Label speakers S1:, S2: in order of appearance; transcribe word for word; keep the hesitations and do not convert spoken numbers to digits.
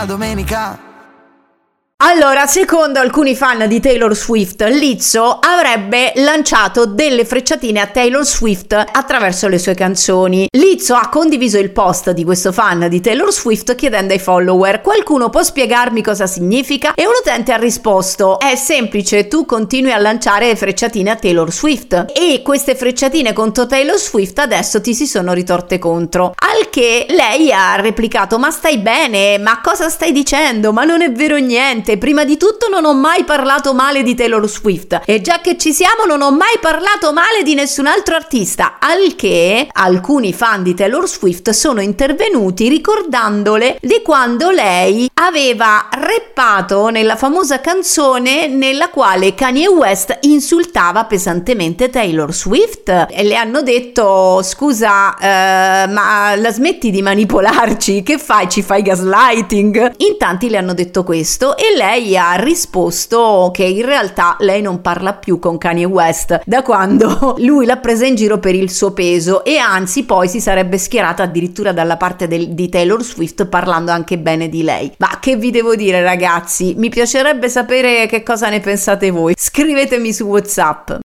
S1: una domenica.
S2: Allora, secondo alcuni fan di Taylor Swift, Lizzo avrebbe lanciato delle frecciatine a Taylor Swift attraverso le sue canzoni. Lizzo ha condiviso il post di questo fan di Taylor Swift chiedendo ai follower: qualcuno può spiegarmi cosa significa? E un utente ha risposto: è semplice, tu continui a lanciare frecciatine a Taylor Swift e queste frecciatine contro Taylor Swift adesso ti si sono ritorte contro. Al che lei ha replicato: ma stai bene? Ma cosa stai dicendo? Ma non è vero niente. Prima di tutto non ho mai parlato male di Taylor Swift e già che ci siamo non ho mai parlato male di nessun altro artista. Al che alcuni fan di Taylor Swift sono intervenuti ricordandole di quando lei aveva rappato nella famosa canzone nella quale Kanye West insultava pesantemente Taylor Swift e le hanno detto: scusa, eh, ma la smetti di manipolarci? Che fai? Ci fai gaslighting? In tanti le hanno detto questo e lei ha risposto che in realtà lei non parla più con Kanye West da quando lui l'ha presa in giro per il suo peso e anzi poi si sarebbe schierata addirittura dalla parte del, di Taylor Swift parlando anche bene di lei. Ma che vi devo dire, ragazzi? Mi piacerebbe sapere che cosa ne pensate voi. Scrivetemi su WhatsApp.